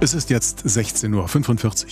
Es ist jetzt 16:45 Uhr.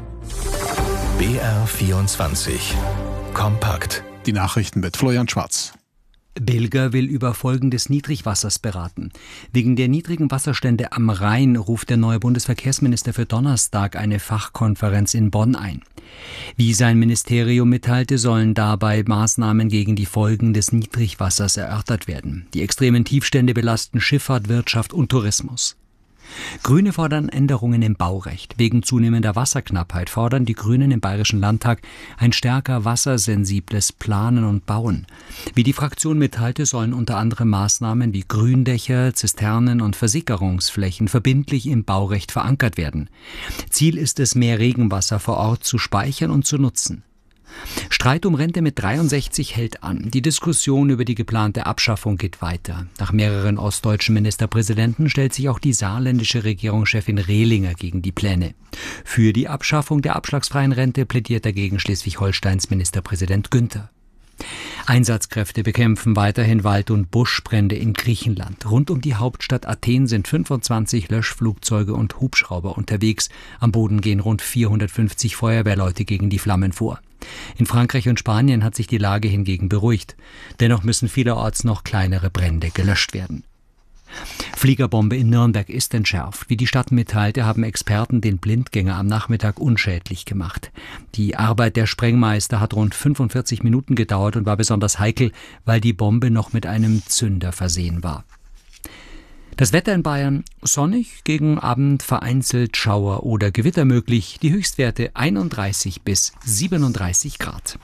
BR24 Kompakt. Die Nachrichten mit Florian Schwarz. Bilger will über Folgen des Niedrigwassers beraten. Wegen der niedrigen Wasserstände am Rhein ruft der neue Bundesverkehrsminister für Donnerstag eine Fachkonferenz in Bonn ein. Wie sein Ministerium mitteilte, sollen dabei Maßnahmen gegen die Folgen des Niedrigwassers erörtert werden. Die extremen Tiefstände belasten Schifffahrt, Wirtschaft und Tourismus. Grüne fordern Änderungen im Baurecht. Wegen zunehmender Wasserknappheit fordern die Grünen im Bayerischen Landtag ein stärker wassersensibles Planen und Bauen. Wie die Fraktion mitteilte, sollen unter anderem Maßnahmen wie Gründächer, Zisternen und Versickerungsflächen verbindlich im Baurecht verankert werden. Ziel ist es, mehr Regenwasser vor Ort zu speichern und zu nutzen. Streit um Rente mit 63 hält an. Die Diskussion über die geplante Abschaffung geht weiter. Nach mehreren ostdeutschen Ministerpräsidenten stellt sich auch die saarländische Regierungschefin Rehlinger gegen die Pläne. Für die Abschaffung der abschlagsfreien Rente plädiert dagegen Schleswig-Holsteins Ministerpräsident Günther. Einsatzkräfte bekämpfen weiterhin Wald- und Buschbrände in Griechenland. Rund um die Hauptstadt Athen sind 25 Löschflugzeuge und Hubschrauber unterwegs. Am Boden gehen rund 450 Feuerwehrleute gegen die Flammen vor. In Frankreich und Spanien hat sich die Lage hingegen beruhigt. Dennoch müssen vielerorts noch kleinere Brände gelöscht werden. Fliegerbombe in Nürnberg ist entschärft. Wie die Stadt mitteilte, haben Experten den Blindgänger am Nachmittag unschädlich gemacht. Die Arbeit der Sprengmeister hat rund 45 Minuten gedauert und war besonders heikel, weil die Bombe noch mit einem Zünder versehen war. Das Wetter in Bayern: sonnig, gegen Abend vereinzelt Schauer oder Gewitter möglich. Die Höchstwerte 31 bis 37 Grad.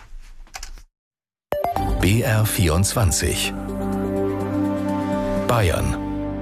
BR24 Bayern.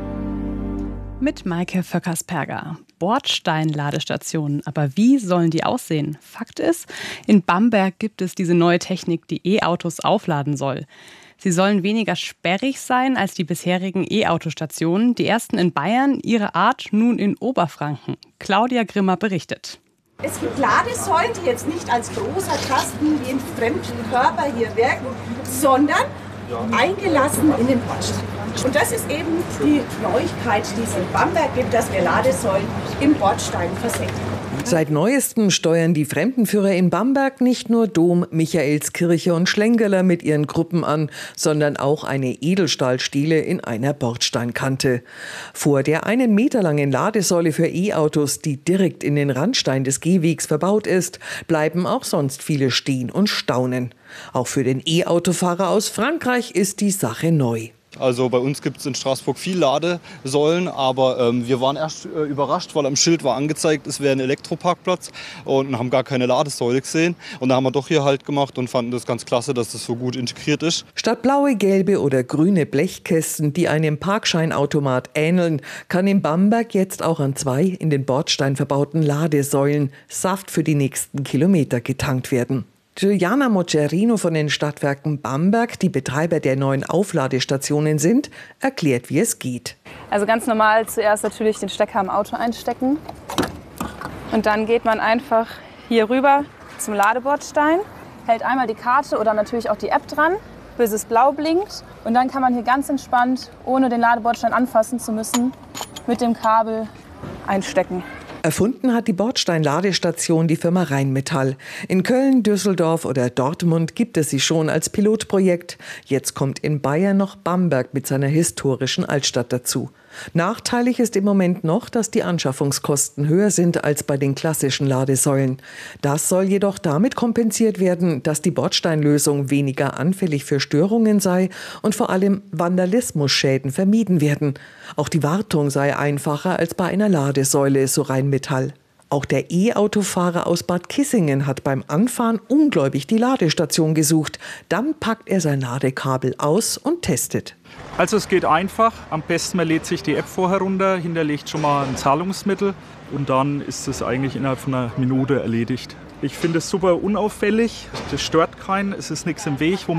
Mit Maike Vöckersperger. Bordstein-Ladestationen. Aber wie sollen die aussehen? Fakt ist, in Bamberg gibt es diese neue Technik, die E-Autos aufladen soll. Sie sollen weniger sperrig sein als die bisherigen E-Auto-Stationen. Die ersten in Bayern, ihre Art nun in Oberfranken. Claudia Grimmer berichtet. Es gibt Ladesäulen, die jetzt nicht als großer Kasten wie in fremden Körper hier wirken, sondern eingelassen in den Bordstein. Und das ist eben die Neuigkeit, die es in Bamberg gibt, dass wir Ladesäulen im Bordstein versenken. Seit Neuestem steuern die Fremdenführer in Bamberg nicht nur Dom, Michaelskirche und Schlengerler mit ihren Gruppen an, sondern auch eine Edelstahlstele in einer Bordsteinkante. Vor der 1 Meter langen Ladesäule für E-Autos, die direkt in den Randstein des Gehwegs verbaut ist, bleiben auch sonst viele stehen und staunen. Auch für den E-Autofahrer aus Frankreich ist die Sache neu. Also bei uns gibt es in Straßburg viel Ladesäulen, aber wir waren erst überrascht, weil am Schild war angezeigt, es wäre ein Elektroparkplatz und haben gar keine Ladesäule gesehen. Und da haben wir doch hier Halt gemacht und fanden das ganz klasse, dass das so gut integriert ist. Statt blaue, gelbe oder grüne Blechkästen, die einem Parkscheinautomat ähneln, kann in Bamberg jetzt auch an 2 in den Bordstein verbauten Ladesäulen Saft für die nächsten Kilometer getankt werden. Giuliana Moccherino von den Stadtwerken Bamberg, die Betreiber der neuen Aufladestationen sind, erklärt, wie es geht. Also ganz normal zuerst natürlich den Stecker im Auto einstecken und dann geht man einfach hier rüber zum Ladebordstein, hält einmal die Karte oder natürlich auch die App dran, bis es blau blinkt und dann kann man hier ganz entspannt, ohne den Ladebordstein anfassen zu müssen, mit dem Kabel einstecken. Erfunden hat die Bordstein-Ladestation die Firma Rheinmetall. In Köln, Düsseldorf oder Dortmund gibt es sie schon als Pilotprojekt. Jetzt kommt in Bayern noch Bamberg mit seiner historischen Altstadt dazu. Nachteilig ist im Moment noch, dass die Anschaffungskosten höher sind als bei den klassischen Ladesäulen. Das soll jedoch damit kompensiert werden, dass die Bordsteinlösung weniger anfällig für Störungen sei und vor allem Vandalismusschäden vermieden werden. Auch die Wartung sei einfacher als bei einer Ladesäule, so Rheinmetall. Auch der E-Autofahrer aus Bad Kissingen hat beim Anfahren ungläubig die Ladestation gesucht. Dann packt er sein Ladekabel aus und testet. Also es geht einfach. Am besten man lädt sich die App vorher runter, hinterlegt schon mal ein Zahlungsmittel und dann ist es eigentlich innerhalb von einer Minute erledigt. Ich finde es super unauffällig, das stört keinen, es ist nichts im Weg, wo man